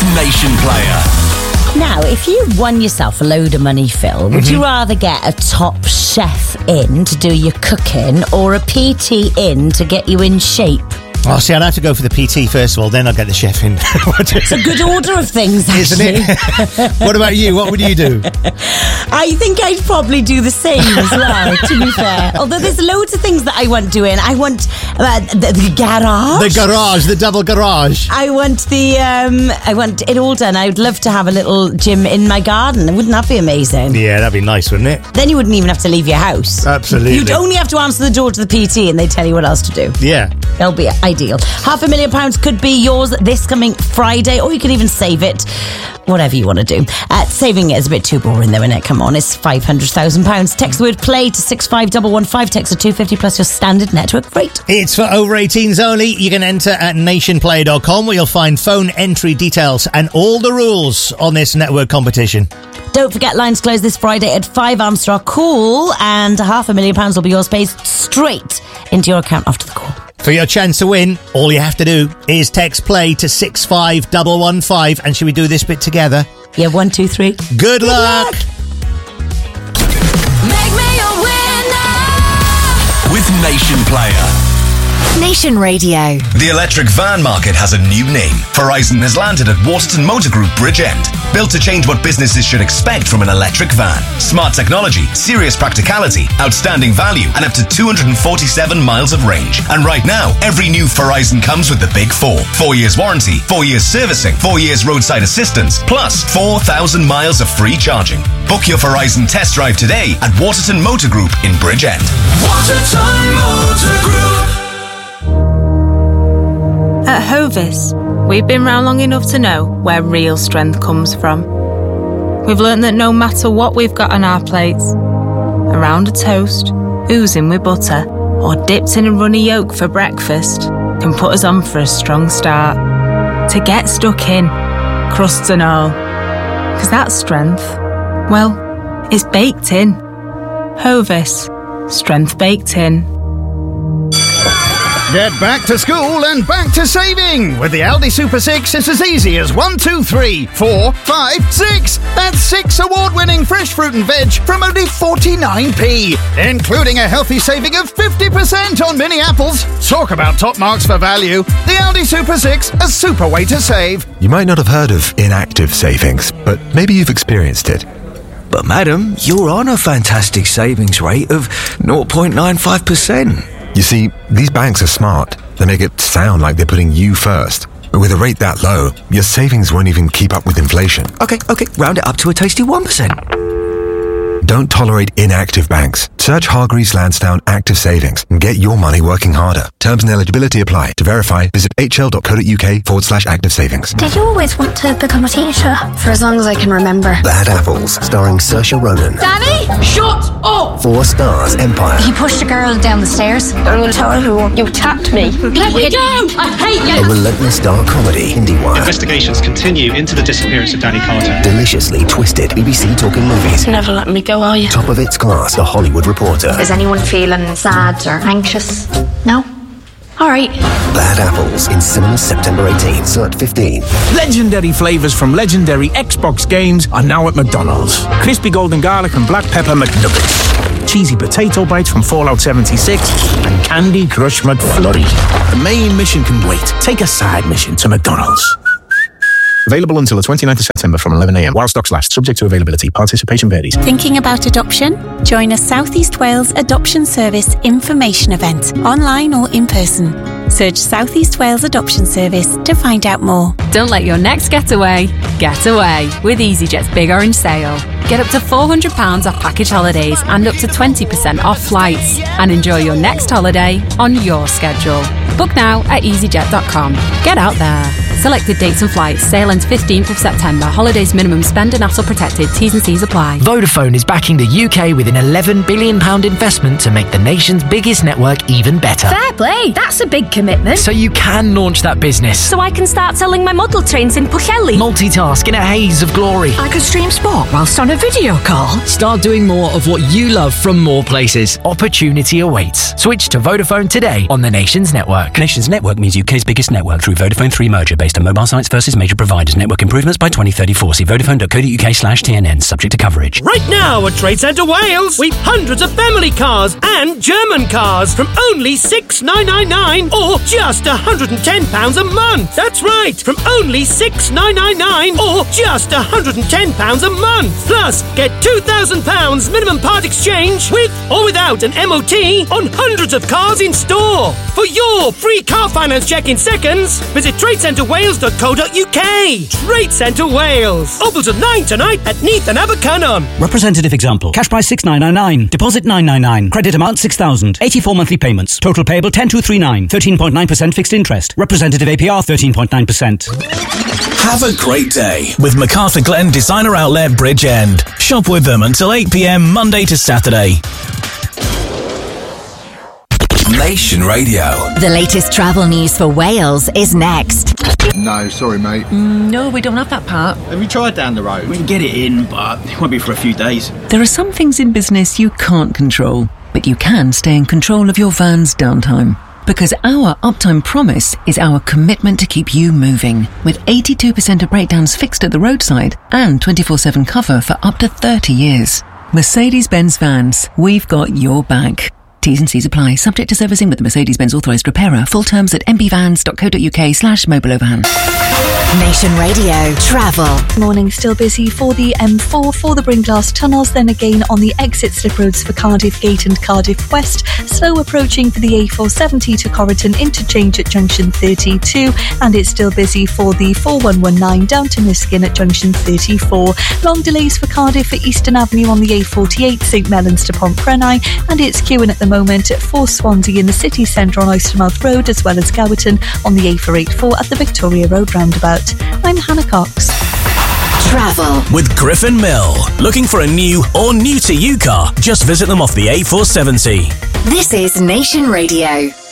Nation Player. Now, if you won yourself a load of money, Phil, would you rather get a top chef in to do your cooking or a PT in to get you in shape? Oh, see, I'd have to go for the PT first of all, then I'll get the chef in. It's a good order of things, actually. Isn't it? What about you? What would you do? I think I'd probably do the same as well, to be fair. Although there's loads of things that I want doing. I want the garage. The garage, the double garage. I want I want it all done. I would love to have a little gym in my garden. Wouldn't that be amazing? Yeah, that'd be nice, wouldn't it? Then you wouldn't even have to leave your house. Absolutely. You'd only have to answer the door to the PT and they'd tell you what else to do. Yeah. That'll be ideal. £500,000 could be yours this coming Friday, or you could even save it. Whatever you want to do. Saving it is a bit too boring though, isn't it? Come on, it's £500,000. Text the word play to 65115. Text the 250 plus your standard network rate. It's for over 18s only. You can enter at nationplay.com where you'll find phone entry details and all the rules on this network competition. Don't forget, lines close this Friday at 5 Armstrong. Cool, and £500,000 will be yours, paid straight into your account after the call. For your chance to win, all you have to do is text play to 65115. And should we do this bit together? Yeah, 1, 2, 3. Good luck! Make me a winner With Nation Player. Nation Radio. The electric van market has a new name. Verizon has landed at Waterton Motor Group Bridgend. Built to change what businesses should expect from an electric van. Smart technology, serious practicality, outstanding value, and up to 247 miles of range. And right now, every new Verizon comes with the Big Four. 4 years warranty, 4 years servicing, 4 years roadside assistance, plus 4,000 miles of free charging. Book your Verizon test drive today at Waterton Motor Group in Bridgend. Waterton Motor Group. At Hovis, we've been round long enough to know where real strength comes from. We've learnt that no matter what we've got on our plates, a round of toast, oozing with butter, or dipped in a runny yolk for breakfast can put us on for a strong start. To get stuck in, crusts and all. 'Cause that strength, well, it's baked in. Hovis, strength baked in. Get back to school and back to saving. With the Aldi Super 6, it's as easy as 1, 2, 3, 4, 5, 6. That's 6 award-winning fresh fruit and veg from only 49p, including a healthy saving of 50% on mini apples. Talk about top marks for value. The Aldi Super 6, a super way to save. You might not have heard of inactive savings, but maybe you've experienced it. But madam, you're on a fantastic savings rate of 0.95%. You see, these banks are smart. They make it sound like they're putting you first. But with a rate that low, your savings won't even keep up with inflation. Okay, round it up to a tasty 1%. Don't tolerate inactive banks. Search Hargreaves Lansdowne Active Savings and get your money working harder. Terms and eligibility apply. To verify, visit hl.co.uk/active savings. Did you always want to become a teacher? For as long as I can remember. Bad Apples, starring Saoirse Ronan. Danny, shut up! 4 Stars Empire. He pushed a girl down the stairs. I'm going to tell everyone you attacked me. Let me down! I hate you! A relentless dark comedy, IndieWire. Investigations continue into the disappearance of Danny Carter. Deliciously twisted BBC Talking Movies. Never let me go, are you? Top of its class, The Hollywood Reporter. Is anyone feeling sad or anxious? No? Alright. Bad Apples in cinemas September 18th, so at 15. Legendary flavours from legendary Xbox games are now at McDonald's. Crispy golden garlic and black pepper McNuggets. Cheesy potato bites from Fallout 76 and Candy Crush McFlurry. The main mission can wait. Take a side mission to McDonald's. Available until the 29th of September from 11 a.m. while stocks last. Subject to availability. Participation varies. Thinking about adoption? Join a South East Wales Adoption Service information event, online or in person. Search South East Wales Adoption Service to find out more. Don't let your next getaway get away with EasyJet's Big Orange Sale. Get up to £400 off package holidays and up to 20% off flights. And enjoy your next holiday on your schedule. Book now at easyjet.com. Get out there. Selected dates and flights. Sail ends 15th of September. Holidays minimum spend and hassle protected. T's and C's apply. Vodafone is backing the UK with an £11 billion investment to make the nation's biggest network even better. Fair play. That's a big commitment. So you can launch that business. So I can start selling my model trains in Pwllheli. Multitask in a haze of glory. I could stream sport whilst on a video call. Start doing more of what you love from more places. Opportunity awaits. Switch to Vodafone today on the Nation's network. Nation's network means UK's biggest network through Vodafone 3 merger based based on mobile sites versus major providers. Network improvements by 2034. See vodafone.co.uk/TNN, subject to coverage. Right now at Trade Centre Wales, we've hundreds of family cars and German cars from only $6,999 or just £110 a month. That's right, from only $6,999 or just £110 a month. Plus, get £2,000 minimum part exchange with or without an MOT on hundreds of cars in store. For your free car finance check in seconds, visit tradecentrewales.co.uk. Trade Centre Wales. Open till 9 tonight at Neath and Abercynon. Representative example. Cash price $6,999. Deposit $999. Credit amount $6,000. 84 monthly payments. Total payable $10,239. 13.9% fixed interest. Representative APR 13.9%. Have a great day with MacArthur Glen Designer Outlet Bridgend. Shop with them until 8 p.m. Monday to Saturday. Nation Radio. The latest travel news for Wales is next. No, sorry, mate. No, we don't have that part. Have you tried down the road? We can get it in, but it won't be for a few days. There are some things in business you can't control, but you can stay in control of your van's downtime. Because our uptime promise is our commitment to keep you moving, with 82% of breakdowns fixed at the roadside and 24/7 cover for up to 30 years. Mercedes-Benz Vans, we've got your back. T's and C's apply. Subject to servicing with the Mercedes-Benz authorised repairer. Full terms at mbvans.co.uk/mobileoverhand. Nation Radio Travel. Morning still busy for the M4 for the Bringlass tunnels, then again on the exit slip roads for Cardiff Gate and Cardiff West. Slow approaching for the A470 to Corriton interchange at junction 32, and it's still busy for the 4119 down to Miskin at junction 34. Long delays for Cardiff for Eastern Avenue on the A48 St Mellons to Pontprenai, and it's queuing at the moment for Swansea in the city centre on Oystermouth Road, as well as Gowerton on the A484 at the Victoria Road roundabout. I'm Hannah Cox. Travel with Griffin Mill. Looking for a new or new to you car? Just visit them off the A470. This is Nation Radio.